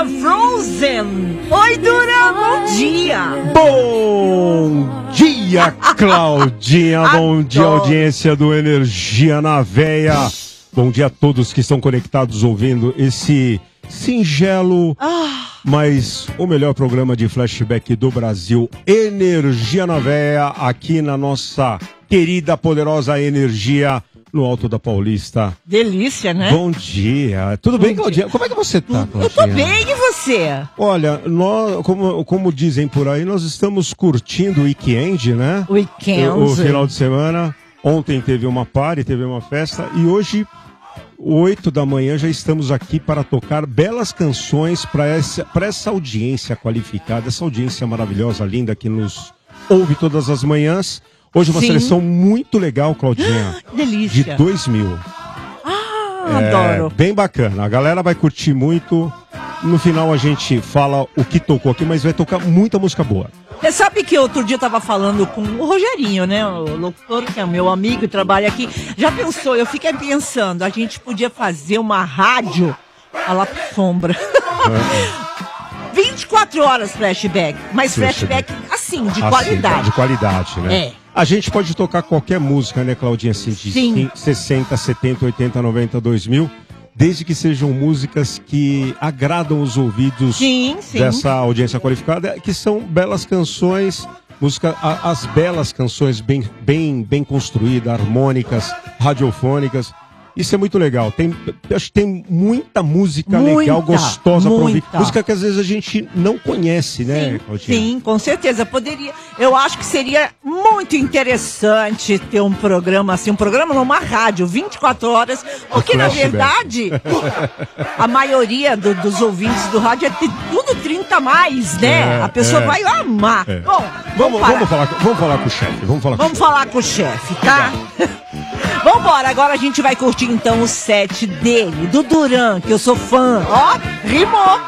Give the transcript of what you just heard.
Frozen. Oi, Duran, bom dia. Bom dia, Claudinha. Bom dia, audiência do Energia na Veia. Bom dia a todos que estão conectados ouvindo esse singelo, mas o melhor programa de flashback do Brasil, Energia na Veia, aqui na nossa querida, poderosa Energia, no Alto da Paulista. Delícia, né? Bom dia. Tudo bem, Claudinha? Como é que você tá, Claudinha? Eu tô bem, e você? Olha, nós, como dizem por aí, nós estamos curtindo o weekend, né? Weekend. O final de semana. Ontem teve uma party, teve uma festa, e hoje, 8 da manhã, já estamos aqui para tocar belas canções para essa audiência qualificada, essa audiência maravilhosa, linda, que nos ouve todas as manhãs. Hoje uma seleção muito legal, Claudinha. Delícia. De 2000. Adoro. Bem bacana. A galera vai curtir muito. No final a gente fala o que tocou aqui, mas vai tocar muita música boa. Você sabe que outro dia eu tava falando com o Rogerinho, né? O locutor, que é meu amigo e trabalha aqui. Já pensou? Eu fiquei pensando, a gente podia fazer uma rádio a lá pro sombra. 24 horas flashback. Mas flashback assim, de qualidade. De qualidade, né? É. A gente pode tocar qualquer música, né, Claudinha? Assim, de 60, 70, 80, 90, 2000. Desde que sejam músicas que agradam os ouvidos dessa audiência qualificada, que são belas canções, as belas canções bem construídas, harmônicas, radiofônicas. Isso é muito legal. Acho que tem muita música legal, gostosa pra ouvir. Música que às vezes a gente não conhece, né, Claudinha? Sim, com certeza. Poderia. Eu acho que seria muito interessante ter um programa assim, uma rádio, 24 horas. Porque, na verdade, a maioria dos ouvintes do rádio é tudo 30 a mais, né? A pessoa vai amar. Bom, vamos falar com o chefe. Vamos falar com o chefe, tá? Vambora, agora a gente vai curtir então o set dele, do Duran, que eu sou fã. Ó, rimou!